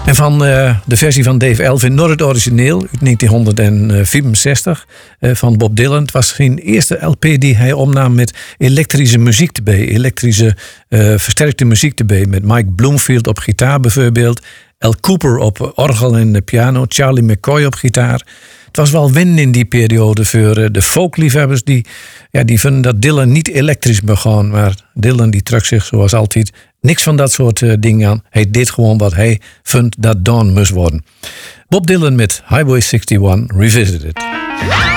En van de versie van Dave Elvin, nog het origineel uit 1964 van Bob Dylan. Het was zijn eerste LP die hij opnam met elektrische muziek erbij. Elektrische versterkte muziek erbij. Met Mike Bloomfield op gitaar bijvoorbeeld. Al Cooper op orgel en piano. Charlie McCoy op gitaar. Het was wel winnen in die periode voor de folkliefhebbers. Die vinden dat Dylan niet elektrisch begon. Maar Dylan die trok zich zoals altijd niks van dat soort dingen aan. Hij deed gewoon wat hij vond dat done moest worden. Bob Dylan met Highway 61 Revisited.